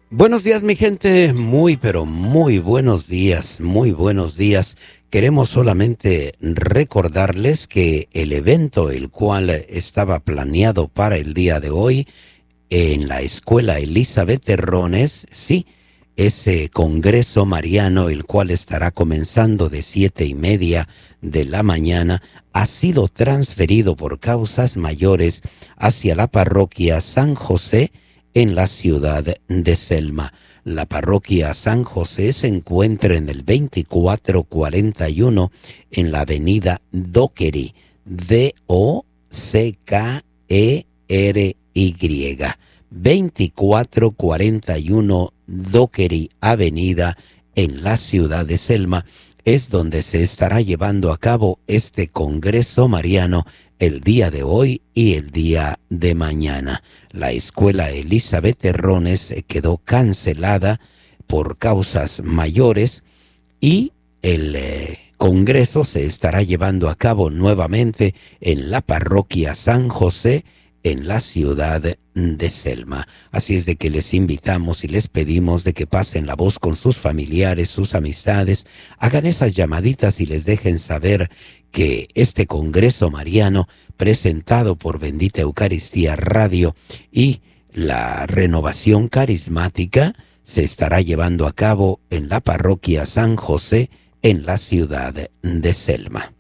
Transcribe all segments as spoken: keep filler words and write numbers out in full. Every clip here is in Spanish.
Buenos días, mi gente, muy pero muy buenos días, muy buenos días. Queremos solamente recordarles que el evento el cual estaba planeado para el día de hoy en la Escuela Elizabeth Terrones, sí, ese Congreso Mariano, el cual estará comenzando de siete y media de la mañana, ha sido transferido por causas mayores hacia la parroquia San José en la ciudad de Selma. La parroquia San José se encuentra en el veinticuatro cuarenta y uno en la avenida Dockery, D O C K E R Y, veinticuatro cuarenta y uno Dockery Avenida en la ciudad de Selma. Es donde se estará llevando a cabo este Congreso Mariano el día de hoy y el día de mañana. La Escuela Elizabeth Terrones quedó cancelada por causas mayores y el eh, Congreso se estará llevando a cabo nuevamente en la parroquia San José en la ciudad de Selma. Así es de que les invitamos y les pedimos de que pasen la voz con sus familiares, sus amistades, hagan esas llamaditas y les dejen saber que este Congreso Mariano, presentado por Bendita Eucaristía Radio y la Renovación Carismática, se estará llevando a cabo en la parroquia San José en la ciudad de Selma.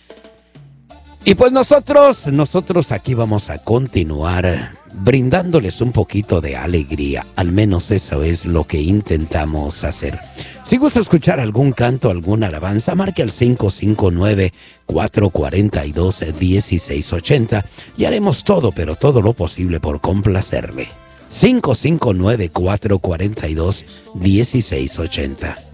Y pues nosotros, nosotros aquí vamos a continuar brindándoles un poquito de alegría. Al menos eso es lo que intentamos hacer. Si gusta escuchar algún canto, alguna alabanza, marque al cinco cinco nueve, cuatro cuatro dos, uno seis ocho cero y haremos todo, pero todo lo posible por complacerle. cinco cinco nueve, cuatro cuatro dos, uno seis ocho cero.